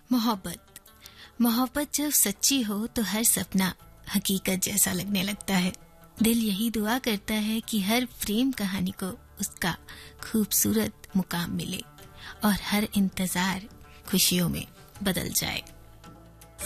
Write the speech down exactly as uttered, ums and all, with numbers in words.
मोहब्बत मोहब्बत जब सच्ची हो तो हर सपना हकीकत जैसा लगने लगता है। दिल यही दुआ करता है कि हर प्रेम कहानी को उसका खूबसूरत मुकाम मिले और हर इंतजार खुशियों में बदल जाए।